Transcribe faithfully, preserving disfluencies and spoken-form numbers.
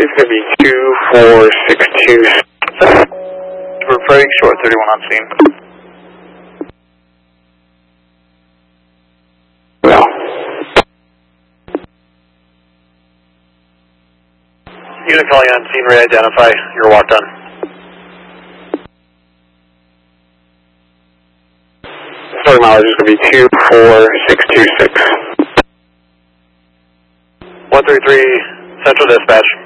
It's going to be two four six two. We're very short, thirty-one on scene. Well. Unit calling on scene, re-identify. Your walk done. Sorry, mileage is going to be two four six two six. one three three, Central Dispatch.